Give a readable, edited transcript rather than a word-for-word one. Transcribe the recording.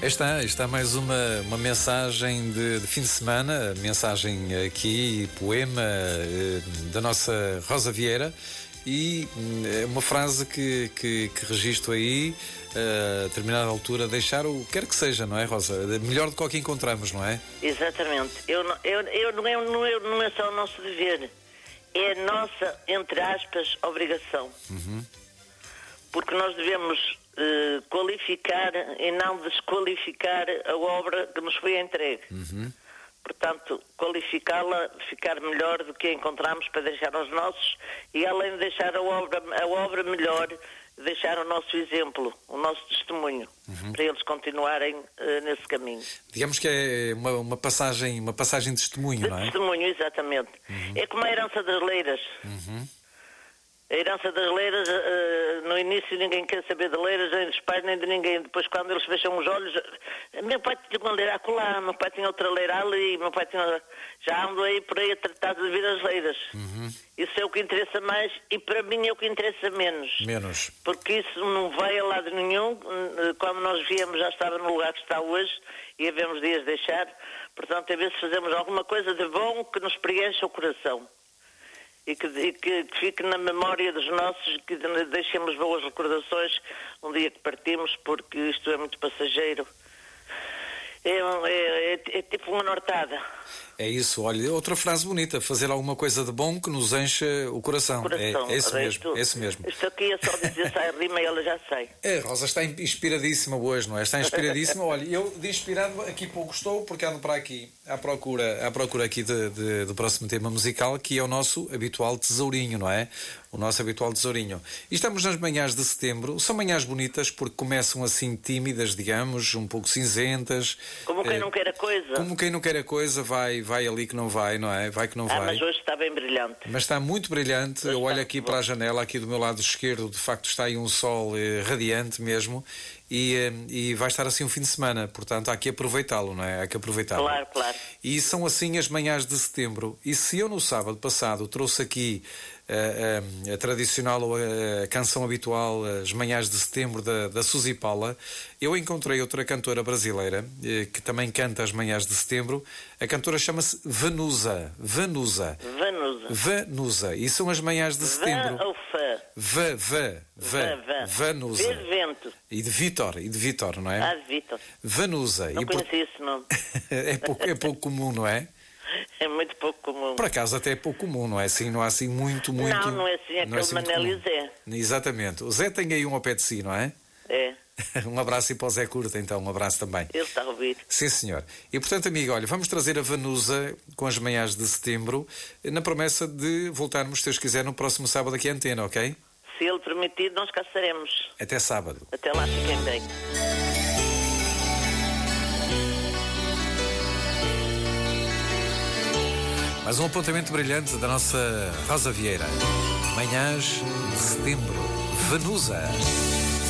Está mais uma mensagem de fim de semana, mensagem aqui, poema da nossa Rosa Vieira, e uma frase que registro aí, a determinada altura, deixar o que quer que seja, não é, Rosa? Melhor do que o que encontramos, não é? Exatamente. Não é só o nosso dever, é a nossa, entre aspas, obrigação. Porque nós devemos qualificar e não desqualificar a obra que nos foi entregue. Portanto, qualificá-la, ficar melhor do que a encontramos para deixar aos nossos, e além de deixar a obra melhor, deixar o nosso exemplo, o nosso testemunho, para eles continuarem nesse caminho. Digamos que é uma passagem de testemunho, não é? Testemunho, exatamente. É como a herança das leiras. A herança das leiras, no início ninguém quer saber de leiras, nem dos pais, nem de ninguém. Depois, quando eles fecham os olhos, meu pai tinha uma leira acolá, meu pai tinha outra leira ali, meu pai tinha... Já ando aí por aí a tratar de vir as leiras. Isso é o que interessa mais, e para mim é o que interessa menos. Porque isso não vai a lado nenhum. Quando nós viemos já estava no lugar que está hoje, e havemos dias de deixar. Portanto, a ver se fazemos alguma coisa de bom que nos preencha o coração. E que fique na memória dos nossos, que deixemos boas recordações um dia que partimos, porque isto é muito passageiro. É tipo uma nortada. É isso, olha, outra frase bonita: fazer alguma coisa de bom que nos encha o coração. É isso mesmo. Isto aqui é só dizer sai rima e ela já sai. A Rosa está inspiradíssima hoje, não é? Está inspiradíssima. Olha, eu de inspirado aqui pouco estou, porque ando para aqui à procura aqui do próximo tema musical, que é o nosso habitual tesourinho, não é? O nosso habitual tesourinho. E estamos nas manhãs de setembro. São manhãs bonitas porque começam assim tímidas, digamos, um pouco cinzentas. Como quem não quer a coisa. Como quem não quer a coisa, vai ali que não vai, não é? Vai que não vai. Mas hoje está bem brilhante. Mas está muito brilhante. Eu olho aqui para a janela, aqui do meu lado esquerdo, de facto está aí um sol radiante mesmo. E vai estar assim um fim de semana, portanto há que aproveitá-lo, não é? Há que aproveitá-lo. Claro. E são assim as manhãs de setembro. E se eu no sábado passado trouxe aqui a tradicional, a canção habitual, as manhãs de setembro da Suzy Paula, eu encontrei outra cantora brasileira que também canta as manhãs de setembro. A cantora chama-se Vanusa. Vanusa. E são as manhãs de setembro. Vã ou fã? Vanusa. V de vento. E de Vítor, não é? De Vítor. Vanusa. Não conhecia esse nome. É pouco comum, não é? É muito pouco comum. Por acaso até é pouco comum, não é assim? Não há assim muito... Não é assim, aquele assim Manel e o Zé. Exatamente. O Zé tem aí um ao pé de si, não é? É. Um abraço, e para o Zé Curta, então, um abraço também. Ele está a ouvir. Sim, senhor. E portanto, amigo, olha, vamos trazer a Vanusa com as manhãs de setembro, na promessa de voltarmos, se Deus quiser, no próximo sábado aqui à antena, ok? Se ele permitir, nós cá estaremos. Até sábado. Até lá, fiquem bem. Mais um apontamento brilhante da nossa Rosa Vieira. Manhãs de setembro. Vanusa.